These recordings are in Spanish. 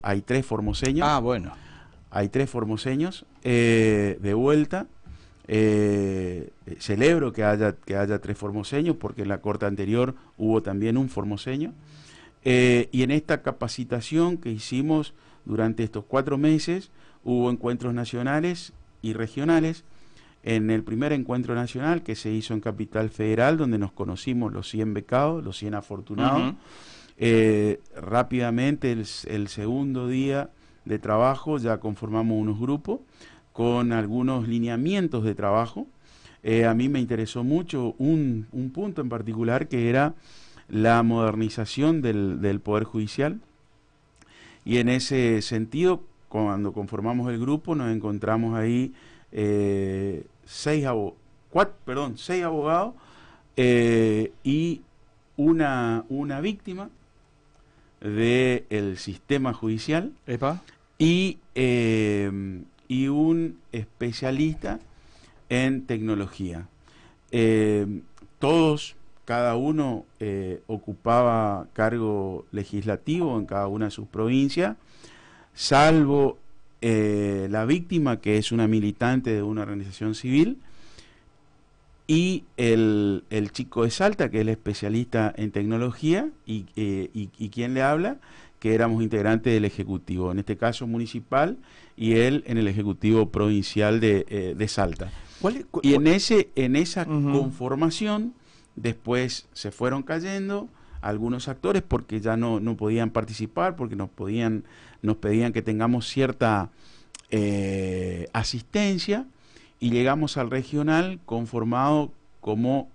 hay 3 formoseños. Ah, bueno. Hay 3 formoseños de vuelta. Celebro que haya 3 formoseños, porque en la corte anterior hubo también un formoseño. Y en esta capacitación que hicimos durante estos 4 meses, hubo encuentros nacionales y regionales. En el primer encuentro nacional, que se hizo en Capital Federal, donde nos conocimos los 100 becados, los 100 afortunados, rápidamente el segundo día de trabajo ya conformamos unos grupos con algunos lineamientos de trabajo. A mí me interesó mucho un punto en particular, que era la modernización del Poder Judicial, y en ese sentido, cuando conformamos el grupo, nos encontramos ahí 6 abogados y una víctima del sistema judicial. ¿Epa? Y un especialista en tecnología. Cada uno ocupaba cargo legislativo en cada una de sus provincias, salvo la víctima, que es una militante de una organización civil, y el chico de Salta, que es el especialista en tecnología, y quien le habla, que éramos integrantes del Ejecutivo, en este caso municipal, y él en el Ejecutivo Provincial de Salta. Y en esa conformación, después se fueron cayendo algunos actores, porque ya no podían participar, porque nos pedían que tengamos cierta asistencia, y llegamos al regional conformado como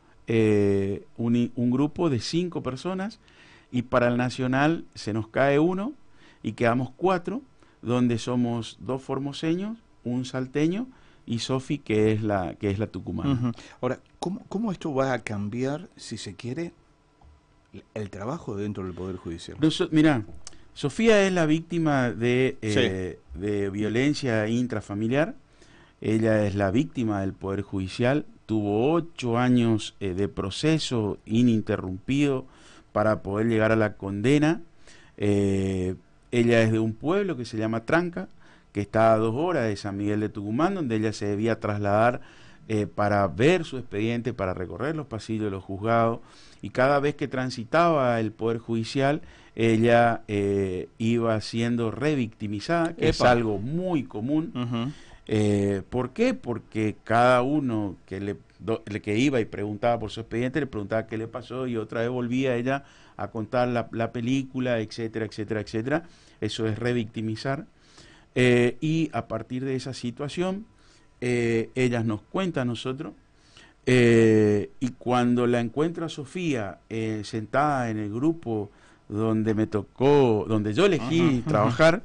un grupo de 5 personas, y para el nacional se nos cae uno y quedamos 4, donde somos 2 formoseños, un salteño y Sofi, que es la tucumana. Ahora, ¿cómo esto va a cambiar, si se quiere, el trabajo dentro del Poder Judicial? Mirá, Sofía es la víctima de violencia intrafamiliar. Ella es la víctima del Poder Judicial. Tuvo 8 años de proceso ininterrumpido para poder llegar a la condena. Ella es de un pueblo que se llama Tranca, que está a 2 horas de San Miguel de Tucumán, donde ella se debía trasladar para ver su expediente, para recorrer los pasillos de los juzgados, y cada vez que transitaba el Poder Judicial, ella iba siendo revictimizada, que es algo muy común. ¿Por qué? Porque cada uno que iba y preguntaba por su expediente, le preguntaba qué le pasó, y otra vez volvía ella a contar la película, etcétera, etcétera, etcétera. Eso es revictimizar. Y a partir de esa situación, ellas nos cuentan a nosotros, y cuando la encuentro a Sofía sentada en el grupo donde donde yo elegí trabajar,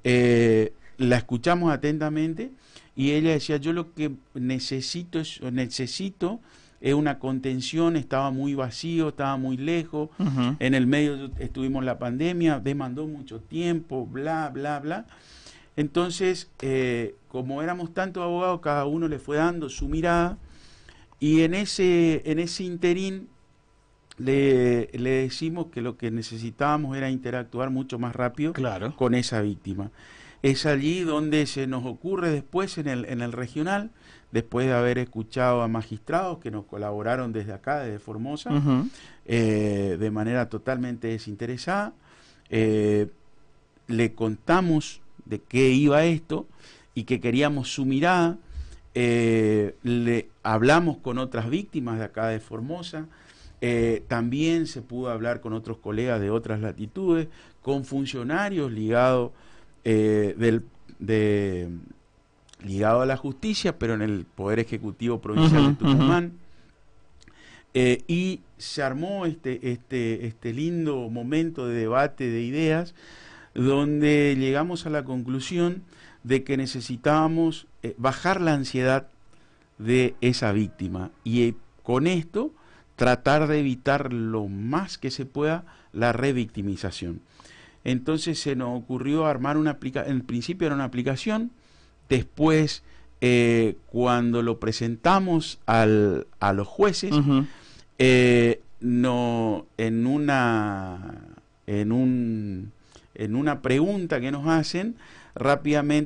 la escuchamos atentamente, y ella decía: yo lo que necesito es una contención. Estaba muy vacío, estaba muy lejos, en el medio estuvimos la pandemia, demandó mucho tiempo, bla, bla, bla. Entonces, como éramos tantos abogados, cada uno le fue dando su mirada, y en ese interín le decimos que lo que necesitábamos era interactuar mucho más rápido con esa víctima. Es allí donde se nos ocurre después en el regional, después de haber escuchado a magistrados que nos colaboraron desde acá, desde Formosa, de manera totalmente desinteresada. Le contamos de qué iba esto y que queríamos su mirada. Le hablamos con otras víctimas de acá de Formosa. También se pudo hablar con otros colegas de otras latitudes, con funcionarios ligados ligado a la justicia, pero en el Poder Ejecutivo Provincial de Tucumán. Y se armó este lindo momento de debate de ideas, donde llegamos a la conclusión de que necesitábamos bajar la ansiedad de esa víctima, y con esto tratar de evitar lo más que se pueda la revictimización. Entonces se nos ocurrió armar una aplicación. En principio era una aplicación, después cuando lo presentamos a los jueces, en un en una pregunta que nos hacen, rápidamente